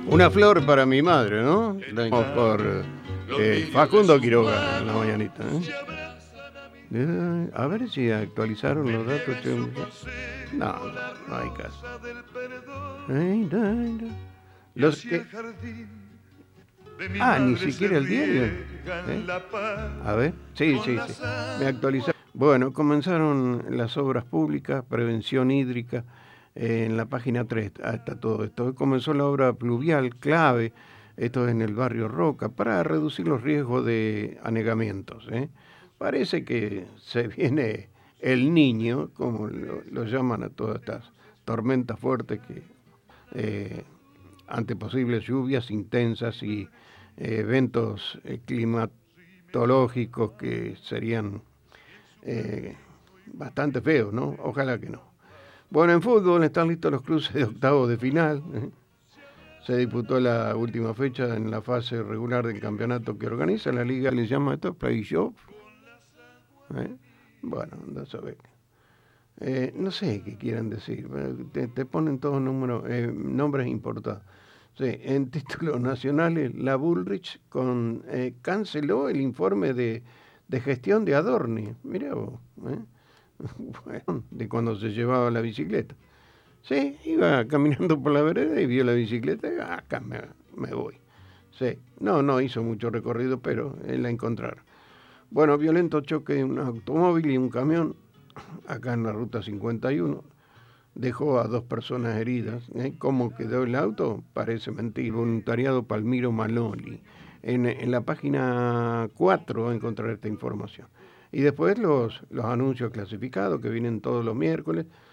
Una flor para mi madre, ¿no? Por Facundo Quiroga en la mañanita. A ver si actualizaron los datos. Che. No, no hay caso. Los que... ni siquiera el diario. A ver, sí. Me actualizaron. Bueno, comenzaron las obras públicas, prevención hídrica, en la página 3 está todo esto. Comenzó la obra pluvial clave, esto es en el barrio Roca, para reducir los riesgos de anegamientos. Parece que se viene el niño, como lo llaman a todas estas tormentas fuertes que ante posibles lluvias intensas y eventos climatológicos que serían bastante feos, ¿no? Ojalá que no. Bueno, en fútbol están listos los cruces de octavos de final. Se disputó la última fecha en la fase regular del campeonato que organiza la liga. ¿Le llama esto? Play-off. Bueno, anda a saber. No sé qué quieran decir. Te ponen todos nombres importados. Sí, en títulos nacionales, la Bullrich canceló el informe de gestión de Adorni. Mirá vos. Bueno, de cuando se llevaba la bicicleta. Sí, iba caminando por la vereda y vio la bicicleta y acá me voy. Sí, no hizo mucho recorrido, pero la encontraron. Bueno, violento choque de un automóvil y un camión acá en la ruta 51. Dejó a 2 personas heridas. ¿Cómo quedó el auto? Parece mentir. Voluntariado Palmiro Maloli. En la página 4 va a encontrar esta información. Y después los anuncios clasificados que vienen todos los miércoles.